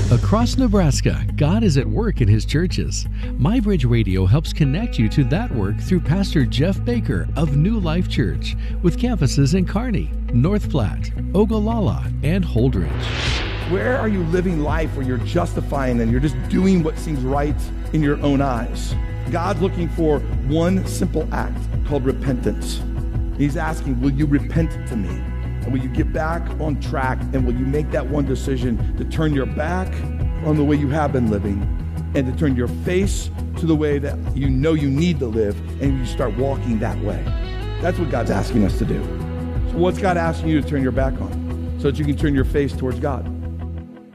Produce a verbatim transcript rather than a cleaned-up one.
Across Nebraska, God is at work in His churches. MyBridge Radio helps connect you to that work through Pastor Jeff Baker of New Life Church, with campuses in Kearney, North Platte, Ogallala, and Holdridge. Where are you living life where you're justifying and you're just doing what seems right in your own eyes? God's looking for one simple act called repentance. He's asking, will you repent to me? And will you get back on track? And will you make that one decision to turn your back on the way you have been living and to turn your face to the way that you know you need to live, and you start walking that way? That's what God's asking us to do. So what's God asking you to turn your back on so that you can turn your face towards God?